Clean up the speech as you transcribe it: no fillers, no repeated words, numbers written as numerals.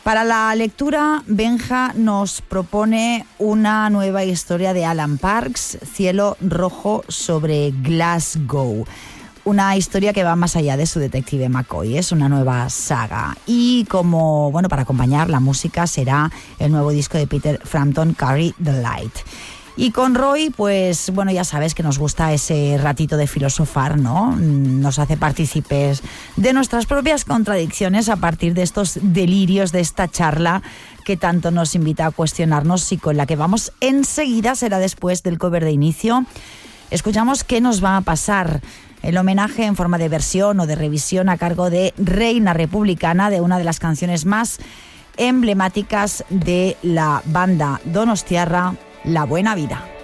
Para la lectura, Benja nos propone una nueva historia de Alan Parks, Cielo Rojo sobre Glasgow. Una historia que va más allá de su detective McCoy, es una nueva saga. Y para acompañar la música será el nuevo disco de Peter Frampton, Carry the Light. Y con Roy, ya sabes que nos gusta ese ratito de filosofar, ¿no? Nos hace partícipes de nuestras propias contradicciones a partir de estos delirios de esta charla que tanto nos invita a cuestionarnos y con la que vamos enseguida, será después del cover de inicio. Escuchamos qué nos va a pasar. El homenaje en forma de versión o de revisión a cargo de Reina Republicana de una de las canciones más emblemáticas de la banda donostiarra, La Buena Vida.